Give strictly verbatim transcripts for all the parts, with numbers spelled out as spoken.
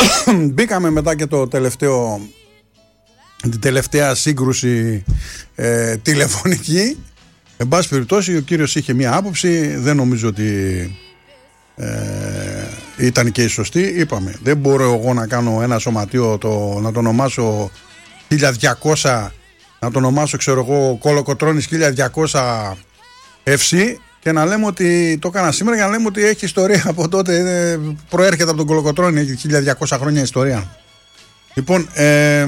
Μπήκαμε μετά και το τελευταίο, την τελευταία σύγκρουση ε, τηλεφωνική. Εν πάση περιπτώσει ο κύριος είχε μία άποψη. Δεν νομίζω ότι ε, ήταν και η σωστή. Είπαμε, δεν μπορώ εγώ να κάνω ένα σωματείο, το, να το ονομάσω χίλια διακόσια, να το ονομάσω ξέρω εγώ Κολοκοτρώνης χίλια διακόσια εφ σι και να λέμε ότι το έκανα σήμερα για να λέμε ότι έχει ιστορία από τότε, ε, προέρχεται από τον Κολοκοτρώνη, έχει χίλια διακόσια χρόνια ιστορία. Λοιπόν, ε,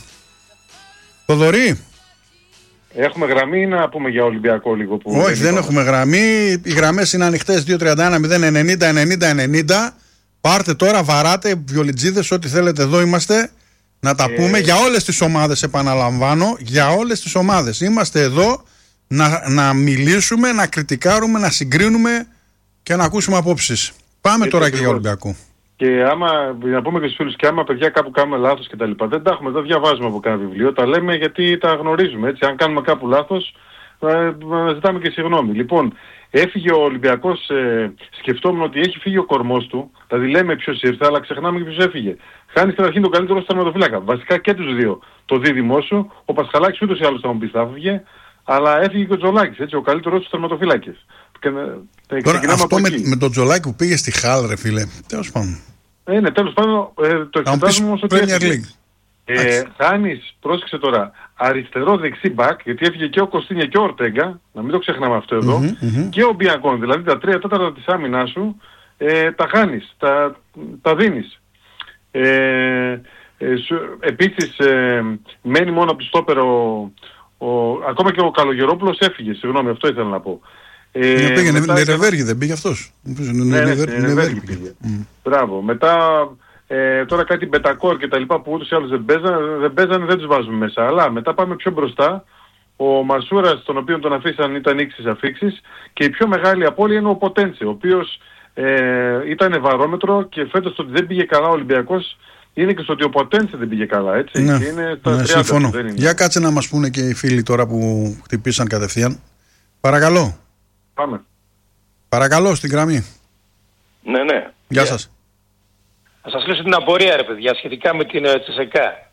Θοδωρή, έχουμε γραμμή ή να πούμε για Ολυμπιακό λίγο? Που όχι, δεν έχουμε γραμμή. Οι γραμμές είναι ανοιχτές δύο τριάντα ένα μηδέν ενενήντα ενενήντα ενενήντα. Πάρτε τώρα, βαράτε, βιολιτζίδες, ό,τι θέλετε, εδώ είμαστε. Να τα ε... πούμε για όλες τις ομάδες, επαναλαμβάνω, για όλες τις ομάδες. Είμαστε εδώ να, να μιλήσουμε, να κριτικάρουμε, να συγκρίνουμε και να ακούσουμε απόψεις. Πάμε ε, τώρα και για Ολυμπιακό. Και άμα, να πούμε και στους φίλους, και άμα παιδιά κάπου κάνουμε λάθος και τα λοιπά, δεν τα έχουμε, δεν διαβάζουμε από κάνα βιβλίο, τα λέμε γιατί τα γνωρίζουμε, έτσι. Αν κάνουμε κάπου λάθος, ε, ζητάμε και συγγνώμη. Λοιπόν, έφυγε ο Ολυμπιακός, ε, σκεφτόμουν ότι έχει φύγει ο κορμός του, δηλαδή λέμε ποιος ήρθε, αλλά ξεχνάμε και ποιος έφυγε. Χάνει στην αρχή τον καλύτερο στο τερματοφύλακα. Βασικά και τους δύο. Το δίδυμό σου, ο Πασχαλάκης ούτως ή άλλως θα μου πει θα έφυγε, αλλά έφυγε και ο Τζολάκης, έτσι, ο καλύτερος στους τερματοφύλακες. Τώρα αυτό με, με τον Τζολάκη που πήγε στη Χάλ, ρε φίλε, τέλος πάντων. Ε, ναι, τέλος πάντων, ε, το εξετάζουμε όμως ότι έφυγε. Ε, χάνεις, πρόσεξε τώρα, αριστερό δεξί μπακ, γιατί έφυγε και ο Κωστίνια και ο Ορτέγκα, να μην το ξεχνάμε αυτό εδώ, mm-hmm, mm-hmm. και ο Μπιακόν, δηλαδή τα τρία τέταρτα της άμυνάς σου, ε, τα χάνεις, τα, τα δίνεις. Ε, ε, σου, επίσης, ε, μένει μόνο από το στόπερ ο, ο, ακόμα και ο Καλογερόπουλος έφυγε, συγγνώμη, αυτό ήθελα να πω. Ε, πήγε Νερεβέργη, δεν πήγε αυτός? Ναι, ναι, Νερεβέργη πήγε. Μπράβο. Μετά ε, τώρα κάτι Μπετακόρ και τα λοιπά που ούτως ή άλλως δεν παίζανε, δεν, παίζανε, δεν τους βάζουμε μέσα. Αλλά μετά πάμε πιο μπροστά. Ο Μασούρας, τον οποίο τον αφήσαν, ήταν ίξις αφήξεις, και η πιο μεγάλη απώλεια είναι ο Ποτένσε, ο οποίος ε, ήταν βαρόμετρο και φέτος το ότι δεν πήγε καλά ο Ολυμπιακός είναι και στο ότι ο Ποτένσε δεν πήγε καλά, έτσι. Ναι, και είναι στα ναι, τριάντα, συμφωνώ. Δεν είναι. Για κάτσε να μας πούνε και οι φίλοι τώρα που χτυπήσαν κατευθείαν. Παρακαλώ. Πάμε. Παρακαλώ, στην γραμμή. Ναι, ναι. Γεια yeah. σας. Θα σας λύσω την απορία, ρε παιδιά, σχετικά με την Τσεσεκά.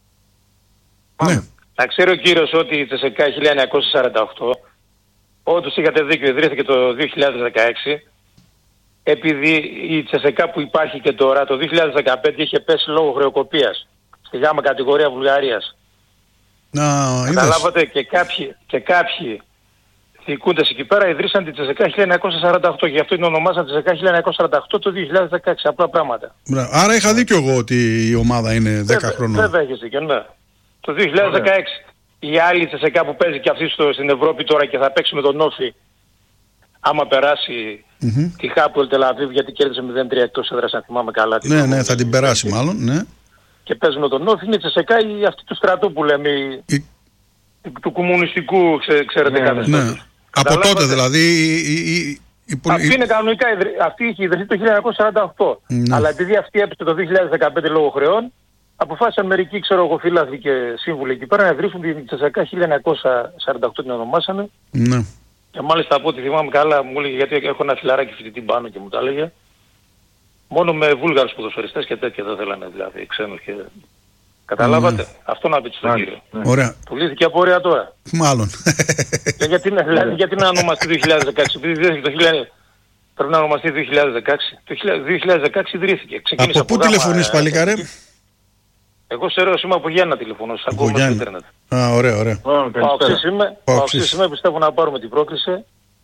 Ναι. Να ξέρει ο κύριος ότι η Τσεσεκά χίλια εννιακόσια σαράντα οκτώ, όντως είχατε δίκιο, ιδρύθηκε το δύο χιλιάδες δεκαέξι, επειδή η Τσεσεκά που υπάρχει και τώρα, το δύο χιλιάδες δεκαπέντε είχε πέσει λόγω χρεοκοπίας στη γάμα κατηγορία Βουλγαρίας. Να, καταλάβατε, και κάποιοι, και κάποιοι διοικούντες εκεί πέρα ιδρύσαν τη Τσεσεκά χίλια εννιακόσια σαράντα οκτώ και γι' αυτό την ονομάσαν Τσεσεκά χίλια εννιακόσια σαράντα οκτώ το δύο χιλιάδες δεκαέξι. Απλά πράγματα. Άρα είχα δίκιο εγώ ότι η ομάδα είναι δέκα χρονών. Βέβαια έχεις δίκιο, ναι. Το δύο χιλιάδες δεκαέξι. Η άλλη Τσεσεκά που παίζει και αυτή στο, στην Ευρώπη τώρα και θα παίξει με τον Όφη, άμα περάσει mm-hmm. τη Χάπολ Τελαβίβ, γιατί κέρδισε μηδέν τρία εκτός έδρας, αν θυμάμαι καλά. Ναι, ναι, ναι, θα την περάσει μάλλον, ναι. Και παίζει με τον Όφη, είναι η Τσεσεκά η αυτή του στρατού που λέμε, η... του κομμουνιστικού, ξέ, ξέρετε, ναι, καθεστώτος. Ναι. Από τότε δηλαδή η, η, η, αυτή είναι κανονικά, αυτή είχε ιδρυθεί το χίλια εννιακόσια σαράντα οκτώ. Ναι. Αλλά επειδή αυτή έπεσε το δύο χιλιάδες δεκαπέντε λόγω χρεών, αποφάσισαν μερικοί, ξέρω εγώ, φίλαθλοι και σύμβουλοι εκεί πέρα να ιδρύσουν την Τσεσεκά χίλια εννιακόσια σαράντα οκτώ, την ονομάσανε. Ναι. Και μάλιστα από ό,τι θυμάμαι καλά, μου έλεγε, γιατί έχω ένα φιλαράκι φοιτητή πάνω και μου τα έλεγε, μόνο με Βούλγαρους ποδοσφαιριστές και τέτοια δεν θέλανε, δηλαδή ξένους και... Καταλάβατε, mm. αυτό να πείτε στον κύριο. Ωραία. Του λύθηκε απορία τώρα. Μάλλον. Και γιατί, δηλαδή, γιατί να ονομαστεί δύο χιλιάδες δεκαέξι, επειδή ιδρύθηκε το χίλια... Πρέπει να ονομαστεί δύο χιλιάδες δεκαέξι. Το δύο χιλιάδες δεκαέξι ιδρύθηκε. Ξεκίνησε από πού τηλεφωνείς παλικάρε? Εγώ σε Ρέος είμαι από Γιάννα τηλεφωνώ, σας ακούω στο ίντερνετ. Α, ωραία, ωραία. Παοξής είμαι, Παοξής είμαι, πιστεύω να πάρουμε την πρόκριση.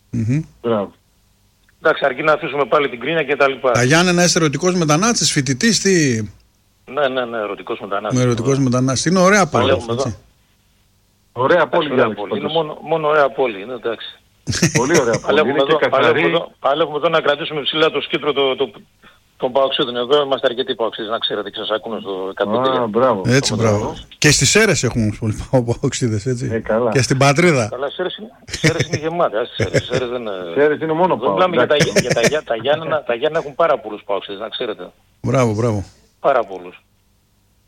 Εντάξει, αρκεί να αφήσουμε πάλι την κρίνια και τα λοιπά. Τα Γιάννενα είσαι ερωτικός μετανάστης, φοιτητής, τι... Ναι, ναι, ναι, ερωτικός μετανάστης. Με ερωτικός μετανάστης. Είναι ωραία πόλη. Ωραία πόλη. Είναι μόνο, μόνο ωραία πόλη, είναι εντάξει. Πολύ ωραία πόλη. Παλεύουμε εδώ, παλεύουμε, εδώ, παλεύουμε εδώ να κρατήσουμε ψηλά το σκήτρο το, το, των Παοξίδων. Εδώ είμαστε αρκετοί Παοξίδες, να ξέρετε, και σας ακούνε στο εκατό τρία. Α, μπράβο. Έτσι, μπράβο. Και στις Σέρρες έχουμε πολλοί Παοξίδες, έτσι. Ε, καλά. Και στην πατρίδα. Καλά, Σέρρες είναι γεμάτες. Σέρρες δεν Σέρρες είναι μόνο Παοξίδες. Δεν μιλάμε για τα Γιάννενα, τα Γιάννενα έχουν πάρα πολλούς Παοξίδες, να ξέρετε. Μπράβο, μπράβο. Πάρα πολλούς.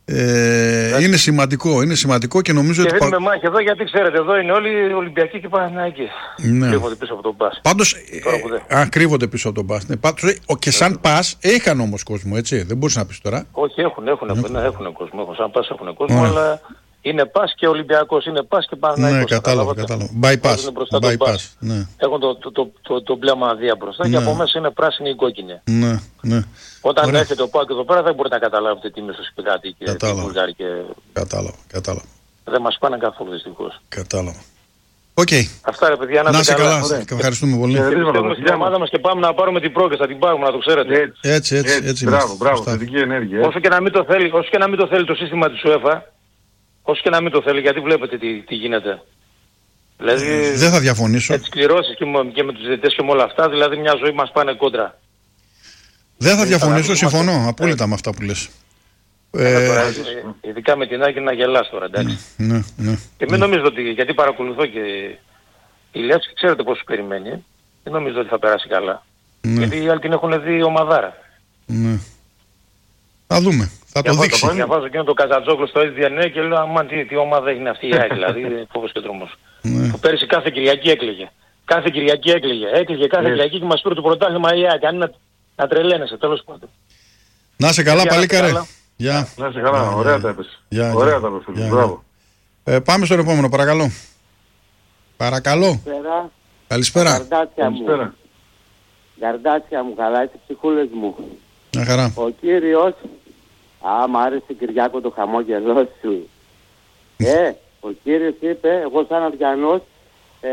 Ε, είναι σημαντικό, είναι σημαντικό και νομίζω και ότι. Και δίνουμε μάχη εδώ γιατί ξέρετε, εδώ είναι όλοι Ολυμπιακοί και Παναθηναϊκοί. Ναι. Κρύβονται πίσω από τον Πας. Πάντως, ε, α, κρύβονται πίσω από τον Πας. Ναι, πάντως, και σαν Πας είχαν όμως κόσμο, έτσι. Δεν μπορείς να πεις τώρα. Όχι, έχουν, έχουν, έχουν, ναι, έχουν κόσμο. Έχουν, σαν Πας έχουν κόσμο, ναι. Αλλά είναι Πας και Ολυμπιακός, είναι Πας και Παναθηναϊκός. Ναι, κατάλαβα, κατάλαβα. Bypass. Bypass. Ναι. Έχουν το, το, το, το, το μπλε μαδία μπροστά, ναι. Και από μέσα είναι πράσινη ή κόκκινη. Ναι, ναι. Όταν Ωραία. Έρχεται ο Πάκ εδώ πέρα δεν μπορείτε να καταλάβετε τι μισοσπιγάτη και τι Βουλγάρι και... Κατάλαβα, κατάλαβα. Δεν μας πάνε καθόλου δυστυχώς. Κατάλαβα. Οκ. Okay. Αυτά ρε παιδιά, να, να είστε καλά. καλά. Ευχαριστούμε πολύ. Πιστεύουμε στην ομάδα μας και πάμε να πάρουμε την πρόκριση, θα την πάρουμε να το ξέρετε. Έτσι, έτσι. έτσι, έτσι μπράβο, μπράβο, θετική ενέργεια. Όσο και, να μην το θέλει, όσο και να μην το θέλει το σύστημα της UEFA, όσο και να μην το θέλει, γιατί βλέπετε τι, τι γίνεται. Δηλαδή, ε, δεν θα διαφωνήσω. Με τις κληρώσεις και, και με τους διαιτητές και με όλα αυτά, δηλαδή μια ζωή μας πάνε κόντρα. Δεν θα διαφωνήσω, συμφωνώ ε, απόλυτα ε, με αυτά που λες. Ε, τώρα, ειδικά με την Άκη να γελάς τώρα, εντάξει. Ναι, ναι, και μην ναι. νομίζω ότι, γιατί παρακολουθώ και η Λεύσκη, ξέρετε πόσο περιμένει, δεν νομίζω ότι θα περάσει καλά. Ναι. Γιατί οι άλλοι την έχουν δει ομαδάρα. Ναι. Θα δούμε, θα το δείξει. Διαβάζω και το Καζατζόγλου στο ες ντι εν έι και λέω, αμάν τι, τι ομάδα είναι αυτή η Άκη, δηλαδή φόβος και τρόμος. Ναι. Που πέρυσι κάθε Κυριακή έκλαιγε. Κάθε Κυριακή έκλαιγε. Έκλαιγε κάθε Κυριακή και μας πήρε το πρωτάθλημα η Άκη. Αν είναι να τρελαίνεσαι, τέλος πάντων. Να σε καλά, παλίκαρε. Γεια. Να σε καλά, ωραία τα έπεσε. Ωραία τα έπεσε. Μπράβο. Ε, πάμε στον επόμενο, παρακαλώ. Παρακαλώ. Καλησπέρα. Καλησπέρα. Γαρδάτσια μου. Γαρδάτσια μου, καλά είσαι ψυχούλες μου. Μια χαρά. Ο κύριος, α, μ' άρεσε Κυριάκο το χαμόγελό σου. ε, ο κύριος είπε, εγώ σαν Αριανός, ε,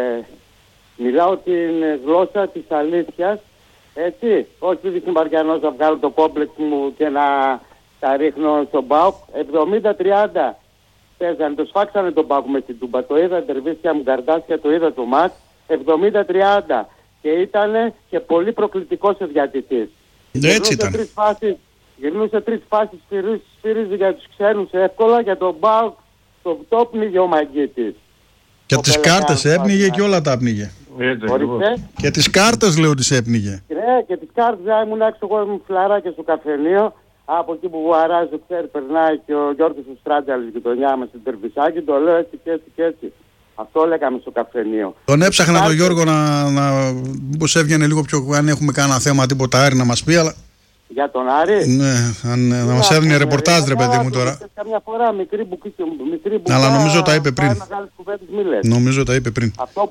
μιλάω την γλώσσα της αλήθειας, έτσι, όχι επειδή είμαι Αριανός να βγάλω το κόμπλεξ μου και να τα ρίχνω στον ΠΑΟΚ. εβδομήντα τριάντα παίζανε, το σφάξανε τον ΠΑΟΚ με την Τούμπα, το είδα, τερβίσια μου, Καρδάσια, το είδα το μάτς, εβδομήντα τριάντα και ήταν και πολύ προκλητικός ο διατητής. Έτσι ήταν. Τρεις φάσεις, γυρνούσε τρεις φάσεις, σφυρίζει για τους ξένους εύκολα, για τον ΠΑΟΚ το, το πνίγε ο Μαγκίτης. Και από τις κάρτες έπνιγε και όλα τα έπνιγε. Και τις κάρτες λέω τις έπνιγε. Ναι, και τις κάρτες ήμουν έξω, εγώ ήμουν φλαράκια στο καφενείο. Από εκεί που αράζει, ξέρει, περνάει και ο Γιώργος ο Στράτζαλης γειτονιά μας στην Τερβισάκη, το λέω έτσι και έτσι και έτσι. Αυτό λέγαμε στο καφενείο. Τον έψαχνα τον Γιώργο να, να μήπως έβγαινε λίγο πιο, αν έχουμε κανένα θέμα τίποτα Άρη να μας πει, αλλά... Για τον Άρη. Ναι, αν, να μας έδινε ρεπορτάζ ρε παιδί μου τώρα. Καμιά φορά μικρή μπουκή, μικρή μπουκά, αλλά νομίζω τα είπε πριν. Νομίζω τα είπε πριν. Αυτό